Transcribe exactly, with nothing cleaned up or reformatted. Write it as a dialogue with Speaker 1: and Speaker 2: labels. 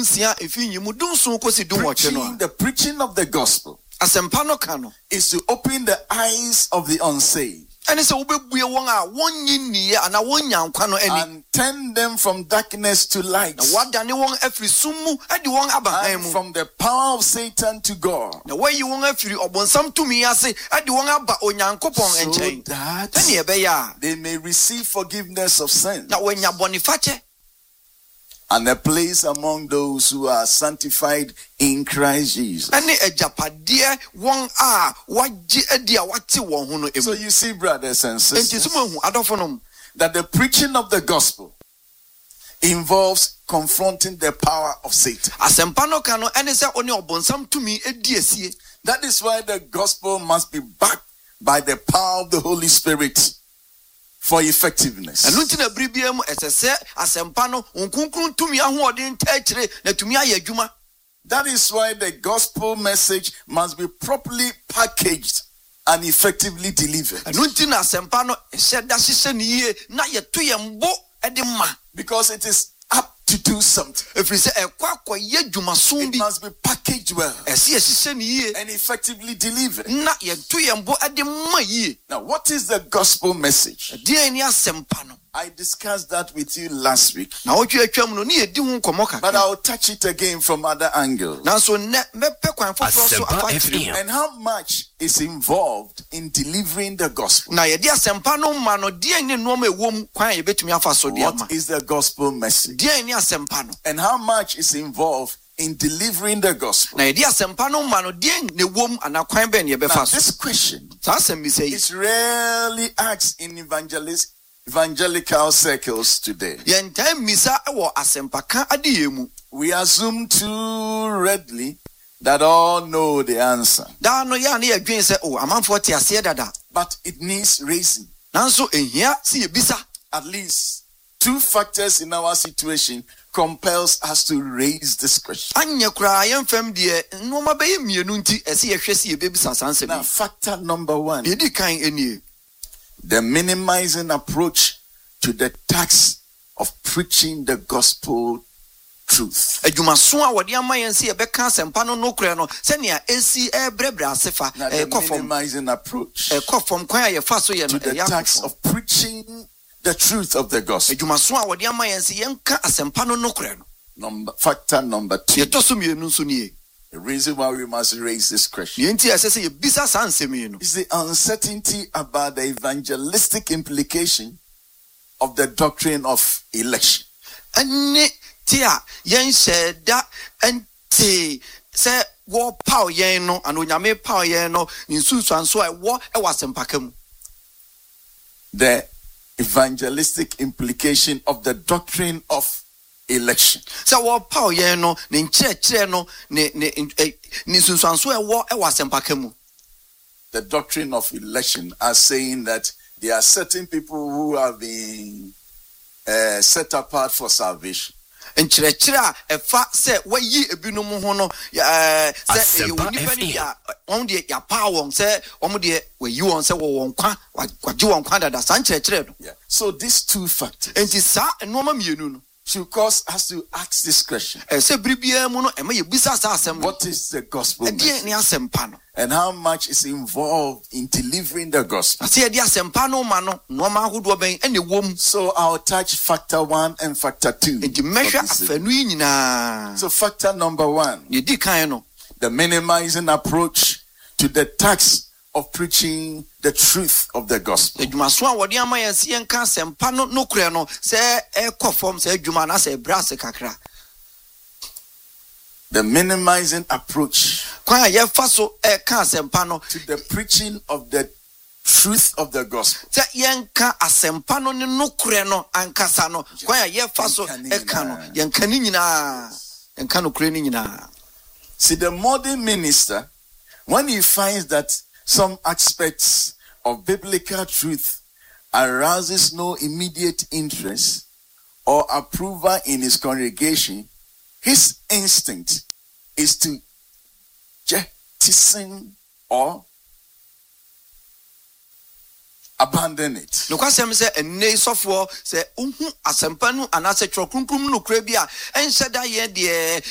Speaker 1: dunsia efi nyimu dunsun kosi dunwɔtwe no.
Speaker 2: The preaching of the gospel
Speaker 1: Asɛmpa no ka no
Speaker 2: is to open the eyes of the unsaved.
Speaker 1: And
Speaker 2: turn them from darkness to light. And from the power of Satan to God. So that they may receive forgiveness of sin. And a place among those who are sanctified in Christ Jesus. So you see, brothers and sisters, that the preaching of the gospel involves confronting the power of Satan. That is why the gospel must be backed by the power of the Holy Spirit for effectiveness. That is why the gospel message must be properly packaged and effectively delivered. Because it is up to do something. It must be packaged well and effectively delivered. Now, what is the gospel message? I discussed that with you last week, but I'll touch it again from other angles. And how much is involved in delivering the gospel? What is the gospel message? And how much is involved in delivering the gospel? Now, this question is rarely asked in evangelist evangelical circles today. We assume too readily that all know the answer. But it needs raising. At least two factors in our situation compels us to raise this question. Now, factor number one: the minimizing approach to the task of preaching the gospel truth. Now, the minimizing approach to the task of preaching the truth of the gospel. Number, factor number two. The reason why we must raise this question is the uncertainty about the evangelistic implication of the doctrine of election. The evangelistic implication of the doctrine of election.
Speaker 1: So what power ye no ni nkyerɛkyerɛ no ni ni ni sunsuanso ɛwɔ ɛwɔ asɛmpakam.
Speaker 2: The doctrine of election are saying that there are certain people who have been uh, set apart for salvation.
Speaker 1: Nkyerɛkyerɛ a ɛfa sɛ wayi ebinom ho no ɛɛ sɛ ɛyɛ nipa ni ya wɔn deɛ ya pa wɔn sɛ wɔn deɛ wayi wɔn sɛ wɔn kwa wagye wɔn kwa dada saa nkyerɛkyerɛ no.
Speaker 2: So these two factors.
Speaker 1: Enti saa nneɛma mmienu no
Speaker 2: should cause us to ask this question.
Speaker 1: What is the
Speaker 2: gospel message? And how much is involved in delivering the gospel? So I'll touch factor one and factor two. So factor number one, the minimizing approach to the task of preaching the truth of the gospel. The minimizing approach to the preaching of the truth of the gospel. See, the modern minister, when he finds that some aspects of biblical truth arouses no immediate interest or approval in his congregation, his instinct is to jettison or abandon it.
Speaker 1: No kwasem se enne sofo se unhu asempa nu anase tro krunkrum no kra bia enhyeda ye de